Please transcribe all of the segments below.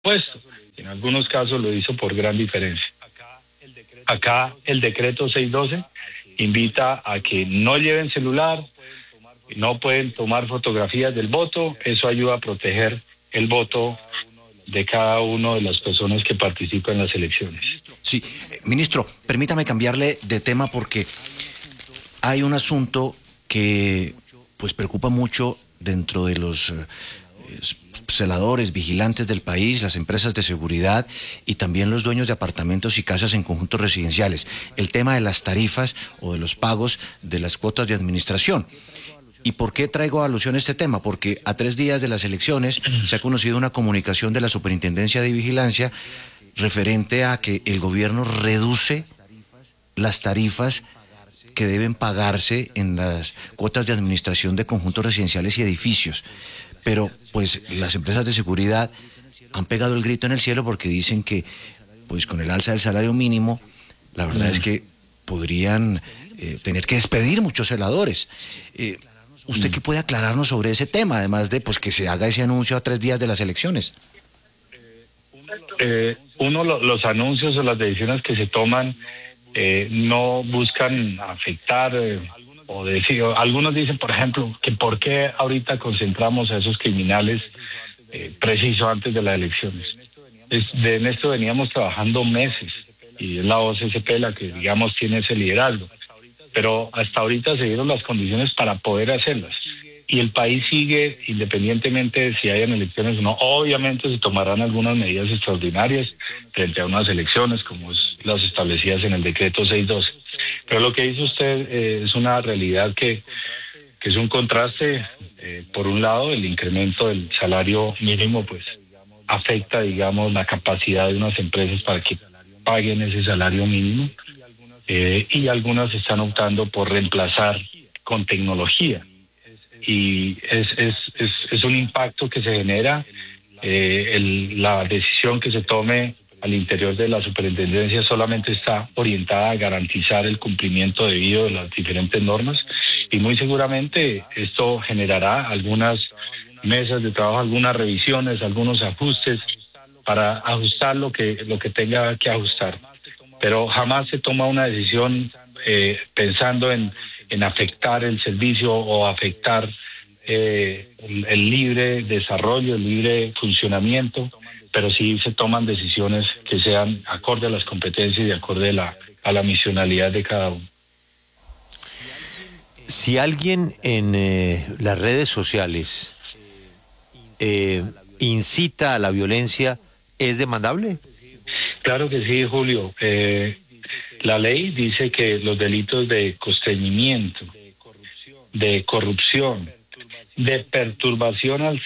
puesto. En algunos casos lo hizo por gran diferencia. Acá el decreto 612 invita a que no lleven celular, no pueden tomar fotografías del voto. Eso ayuda a proteger el voto de cada una de las personas que participan en las elecciones. Sí, ministro, permítame cambiarle de tema porque hay un asunto que pues preocupa mucho dentro de los celadores, vigilantes del país, las empresas de seguridad y también los dueños de apartamentos y casas en conjuntos residenciales. El tema de las tarifas o de los pagos de las cuotas de administración. ¿Y por qué traigo alusión a este tema? Porque a 3 días de las elecciones se ha conocido una comunicación de la Superintendencia de Vigilancia referente a que el gobierno reduce las tarifas que deben pagarse en las cuotas de administración de conjuntos residenciales y edificios. Pero pues las empresas de seguridad han pegado el grito en el cielo porque dicen que pues con el alza del salario mínimo, la verdad es que podrían tener que despedir muchos celadores. ¿Usted qué puede aclararnos sobre ese tema, además de pues que se haga ese anuncio a 3 días de las elecciones? Los anuncios o las decisiones que se toman no buscan afectar o decir. Algunos dicen, por ejemplo, que por qué ahorita concentramos a esos criminales preciso antes de las elecciones. En esto veníamos trabajando meses y es la OCCP la que, digamos, tiene ese liderazgo. Pero hasta ahorita se dieron las condiciones para poder hacerlas. Y el país sigue, independientemente de si hayan elecciones o no. Obviamente se tomarán algunas medidas extraordinarias frente a unas elecciones, como las establecidas en el decreto 612. Pero lo que dice usted es una realidad que es un contraste. Por un lado, el incremento del salario mínimo pues afecta, digamos, la capacidad de unas empresas para que paguen ese salario mínimo. Y algunas están optando por reemplazar con tecnología. Y es un impacto que se genera. La decisión que se tome al interior de la superintendencia solamente está orientada a garantizar el cumplimiento debido de las diferentes normas y muy seguramente esto generará algunas mesas de trabajo, algunas revisiones, algunos ajustes para ajustar lo que tenga que ajustar. Pero jamás se toma una decisión pensando en afectar el servicio o afectar el libre desarrollo, el libre funcionamiento, pero sí se toman decisiones que sean acorde a las competencias y acorde a la misionalidad de cada uno. Si alguien en las redes sociales incita a la violencia, ¿es demandable? Claro que sí, Julio. La ley dice que los delitos de constreñimiento, de corrupción, de perturbación al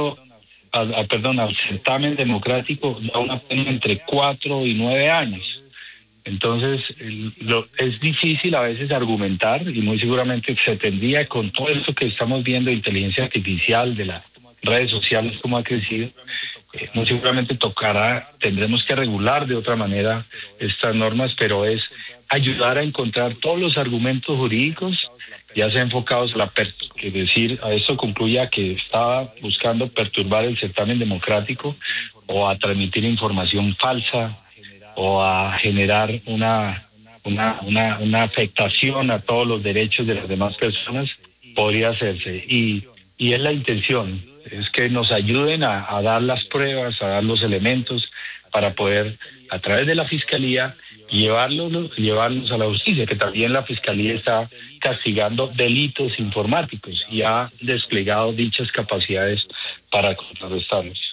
certamen democrático da una pena entre 4 y 9 años. Entonces, es difícil a veces argumentar y muy seguramente se tendría con todo esto que estamos viendo, inteligencia artificial, de las redes sociales, cómo ha crecido. Muy seguramente tendremos que regular de otra manera estas normas, pero es ayudar a encontrar todos los argumentos jurídicos, ya sea enfocados a esto concluya que estaba buscando perturbar el certamen democrático o a transmitir información falsa o a generar una afectación a todos los derechos de las demás personas, podría hacerse. Y es la intención, es que nos ayuden a dar las pruebas, a dar los elementos para poder, a través de la Fiscalía, llevarlos a la justicia, que también la Fiscalía está castigando delitos informáticos y ha desplegado dichas capacidades para contrarrestarlos.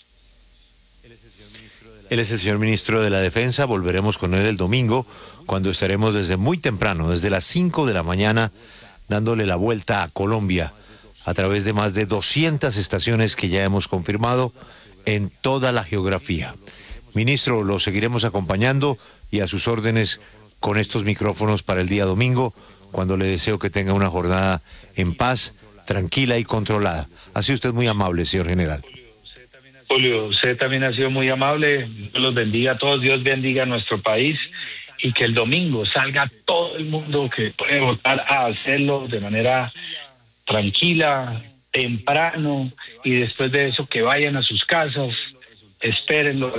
Él es el señor ministro de la Defensa. Volveremos con él el domingo, cuando estaremos desde muy temprano, desde las 5 de la mañana, dándole la vuelta a Colombia a través de más de 200 estaciones que ya hemos confirmado en toda la geografía. Ministro, lo seguiremos acompañando y a sus órdenes con estos micrófonos para el día domingo, cuando le deseo que tenga una jornada en paz, tranquila y controlada. Ha sido usted muy amable, señor general. Julio, usted también ha sido muy amable. Dios los bendiga a todos, Dios bendiga a nuestro país y que el domingo salga todo el mundo que puede votar a hacerlo de manera tranquila, temprano, y después de eso que vayan a sus casas, espérenlo.